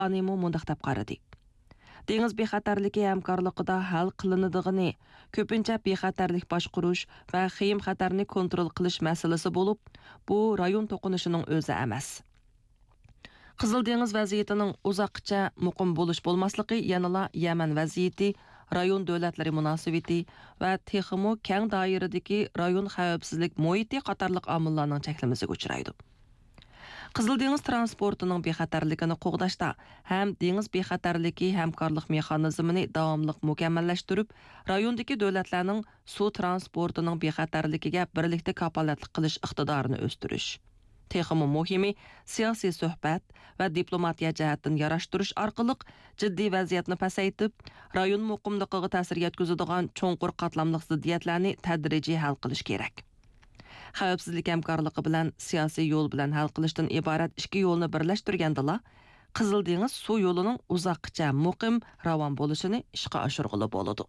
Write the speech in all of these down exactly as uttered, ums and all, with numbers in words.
Animo mundaq deb qaradi. Dengiz bexatarligi hamkorligida hal qilinadiğini, ko'pincha bexatarlik boshqarish va xiyim xatarni kontrol qilish masalasi bo'lib, bu rayon to'qinishining o'zi emas. Qizil dengiz vaziyatining uzoqcha muqim bo'lish bo'lmasligi yanala Yaman vaziyati, rayon davlatlari munosabati va texmo keng doiradagi rayon xavfsizlik muhiti qatorliq omillarning cheklamasiga uchraydi. Qizil dengiz transportining bexatarligini qo'g'dashda ham dengiz bexatarligi hamkorlik mexanizmini davomli mukammallashtirib, rayondagi davlatlarning suv transportining bexatarligiga birlikda kapolatlik qilish iqtidorini o'stirish. Texmo muhimi siyosiy suhbat va diplomatiya jihatdan yarashtirish orqali jiddiy vaziyatni pasaytib, rayon muqimligiga ta'sir yetkazadigan cho'nqur qatlamli ziddiyatlarni tadrijiy hal qilish kerak. Xavfsizlik hamkorligi bilan siyosiy yo'l bilan hal qilishdan iborat ikki yo'lni birlashtirgandala, Qizil dengiz suv yo'lining uzoqcha muqim ravon bo'lishini ishga oshirg'ili bo'ladi.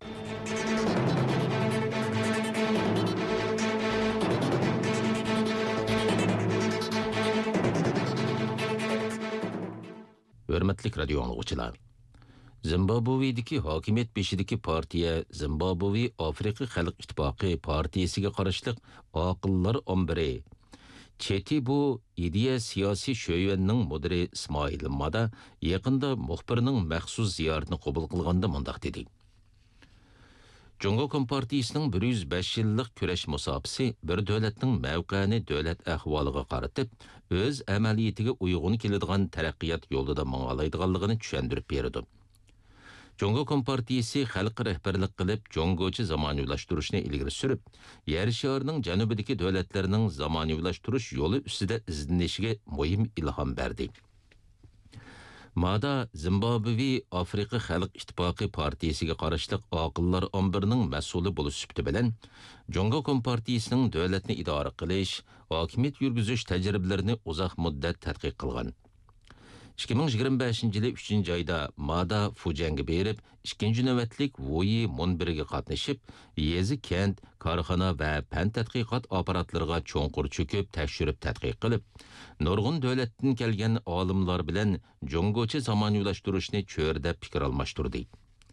Hürmetli radio anlıqçılar. Zimbabwe'deki hakimiyet beşideki partiya Zimbabwe Afrika Xalq İttifaqı partiyasiga qarashliq aqıllar on biri. Çeti bu ideya siyasi şöyvenning mudiri İsmail Mada yaqında muxbirning maxsus ziyoratini qabul qilganda mundaq dedi. Jongo Kompartiyasining bir yuz besh yillik kurash musofasi bir davlatning mavqeini davlat ahvoliga qaratib, o'z amaliyatiga uyg'un keladigan taraqqiyot yo'lida mang'alaydiganligini tushuntirib berdi. Jongo Kompartiyasi xalqqa rahbarlik qilib, jongochi zamonaviylashtirish ilgari surib, yer sharining janubidagi davlatlarning zamonaviylashtirish yo'li ustida izlanishiga muhim ilhom berdi. Mada Zimbabwe Afrika Xalq İttifaqı partiyasiga qarashliq aqillar on birining mas'uli bo'lish sifati bilan Jongo Kompartiyasining davlatni idora qilish, hokimiyat yurgizish tajribalarini uzoq muddat tadqiq qilgan. ikki ming yigirma beshinchi yili uchinchi oyda Mada Fujanga berib, ikkinchi navbatlik Voyi munbiriga qatnashib, yezi kent, korxona va fan tadqiqot apparatlarga cho'nqur cho'kib, tekshirib tadqiq qilib, nurg'un davlatdan kelgan olimlar bilan jongochi zamonaviylashtirish cho'rda fikr almashtirdi.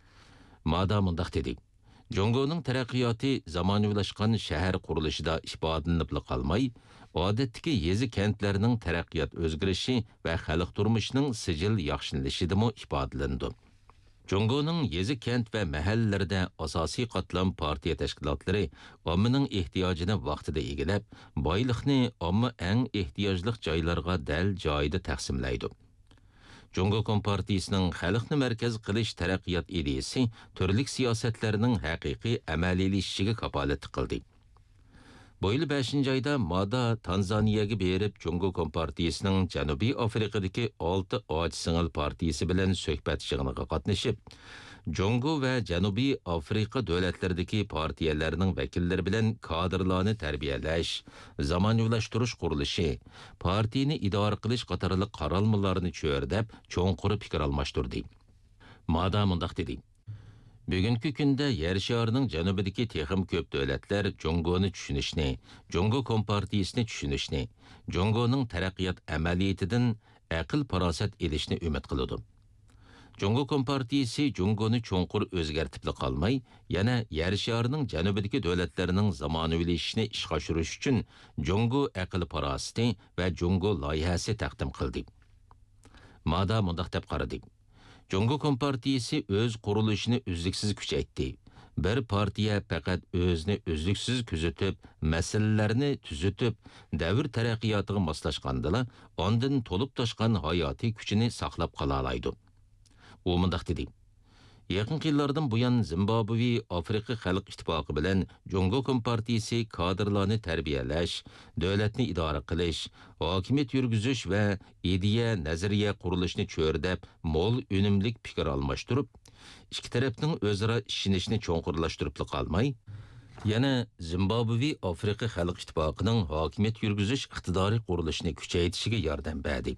Mada mundaq dedi: Jongoning taraqqiyoti zamonaviylashgan shahar qurilishida ifodalanib qolmay, odatdagi yezi kentlarning taraqqiyot o'zgarishi va xalq turmushining sijil yaxshilashidimi ifodalandi. Jongoning yezi kent va mahallalarda asosiy qatlam partiya tashkilotlari ommaning ehtiyojini vaqtida egilab, boyliqni omma eng ehtiyojli joylarga dal joyida taqsimlaydi. Jongo Kompartiyasining xalqni markaz qilish taraqqiyot ideyasi turli siyosatlarning haqiqiy amaliylashishiga kapolat qildi. Bu yil beshinchi oyda Mada Tanzaniyaga berib, Jongo Kompartiyasining Janubiy Afrikadagi olti och singil partiyasi bilan suhbat yig'iniga qatnashib, Jongo va Janubiy Afrika davlatlaridagi partiyalarning vakillari bilan kadrlarni tarbiyalash, zamonaviylashtirish qurilishi, partiyani idora qilish qatorliq qaralmalarni cho'rdab, cho'nqur fikr almashtirdi. Mada mundaq dedi: Bugungi kunda yer sharining janubidagi texim ko'p davlatlar Jongoni tushunishni, Jongo Kompartiyasini tushunishni, Jongoning taraqqiyot amaliyatidan aql farosat edishni umid qiladi. Jongo Kompartiyasi Jongoni cho'nqur o'zgartib qolmay, yana yer sharining janubidagi davlatlarning zamonaviylashishini ishga oshirish uchun Jongo aql farosati va Jongo loyihasi taqdim qildi. Mada mundaq deb qaradi: Jongo Kompartiyasi o'z qurilishini uzluksiz kuchaytdi. Bir partiya faqat o'zini uzluksiz kuzatib, masalalarni tuzitib, davr taraqqiyotiga moslashgandala, ondan to'lib toshgan hayotiy kuchini saqlab qola oladi. U mundaq dedi: Yaqin yillardan buyon Zimbabwe Afrika Xalq İttifaqı bilan Jongo Kompartiyasi kadrlarni tarbiyalash, davlatni idora qilish, hokimiyat yurgizish va ideya, nazariya qurilishni cho'rdab, mo'l unumlik fikr almashtirib, ikki tarafning o'zaro ishonishini cho'nqurlashtirib qolmay, yana Zimbabwe Afrika Xalq İttifaqining hokimiyat yurgizish iqtidori qurilishini kuchaytirishiga yordam berdi.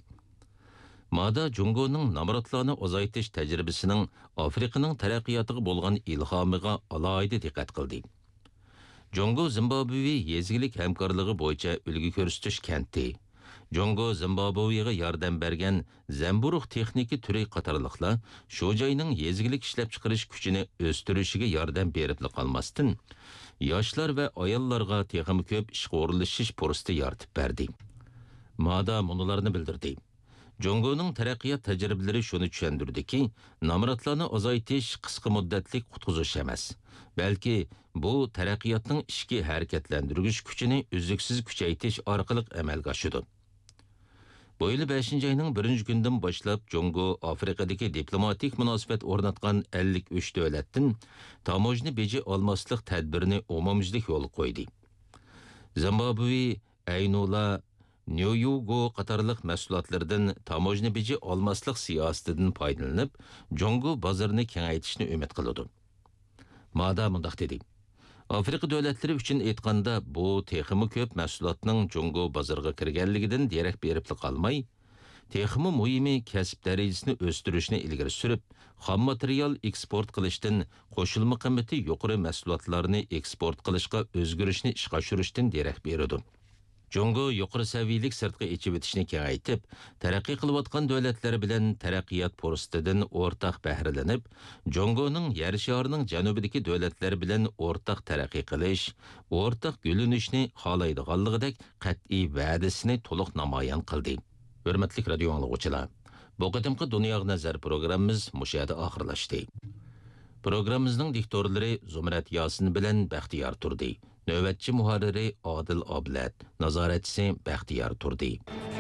Mada Jongoning namratlarni ozaytish tajribasining Afrikaning taraqqiyotiga bo'lgan ilhomiga alohida diqqat qildi. Jongo Zimbabwe yezilik hamkorligi bo'yicha ulgu ko'rsatish kenti, Jongo Zimbabwe'ga yordam bergan zamburug' texnika turi qatorliqlar shu joyning yezgilik ishlab chiqarish kuchini o'stirishiga yordam berib qolmasdan, yoshlar va ayollarga texnik ko'p ishga o'rnatishish fursati yaratib berdi. Mada munularni bildirdi. Jongoning taraqqiyot tajribalari shuni tushundirdiki, nomrodlarni ozaytish qisqa muddatlik qutqizish emas, balki bu taraqqiyotning ishki harakatlantirgich kuchini uzluksiz kuchaytirish orqali amalga oshadi. Bu yil beshinchi ayning birinchi kundan boshlab Jongo Afrikadagi diplomatik munosabat o'rnatgan ellik uch davlatdan tamojni beji olmaslik tadbirini umumyuzlik yo'l qo'ydi. Zimbabwe, Aynula, Nyuyugo qatorliq mahsulotlardan tamojni beji olmaslik siyosatidan foydalanib, Jongo bozorini kengaytirishni umid qiladi. Mada mundaq dedi. Afrika davlatlari uchun aytganda bu texmi ko'p mahsulotning Jongo bozoriga kirganligidan derak berib qolmay, texmi muhimi kasb darajasini o'stirishni ilgari surib, xom material eksport qilishdan qo'shilma qiymati yuqori mahsulotlarni eksport qilishga o'zgarishni ishga oshirishdan derak beradi. Jongo yuqori saviyalik sirtqi ichib o'tishni kengaytib, taraqqiy qilayotgan davlatlar bilan taraqqiyot fursatidan o'rtaq bahralanib, Jongoning yer sharining janubidagi davlatlar bilan o'rtaq taraqqiy qilish, o'rtaq gullanishni xohlaydiganligidek qat'iy va'dasini to'liq namoyon qildi. Hurmatli radio anglovchilar, bu qadimgi Dunyoga nazar programmamiz mushada oxirlashdi. Programmamizning diktorlari Zumrat Yosin bilan Baxtiyor Turdi. Növbətçi muharriri Adil Ablat, nazaretçisi Bəxtiyar Turdi.